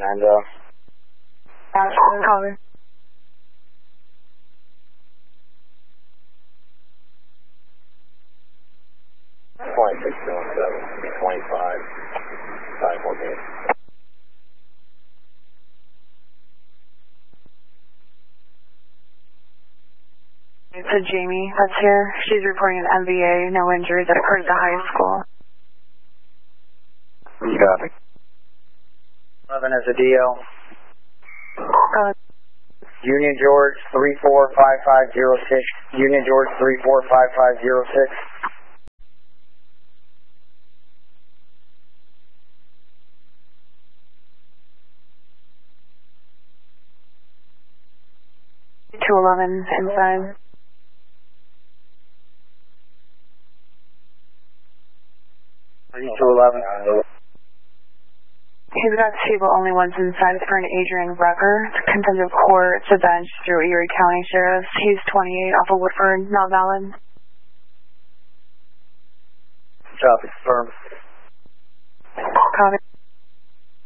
Fernando. Copy. .617, 25, 548. It's a Jamie that's here. She's reporting an MVA, no injuries that occurred at the high school. Copy. 11 is a DL. Union George 345506. Union George 345506. Two 11 inside. He's got table only once inside for an Adrian Rucker. It's contempt of court to bench through Erie County Sheriff's. He's 28 off of Woodford, not valid. Copy, confirm. Copy.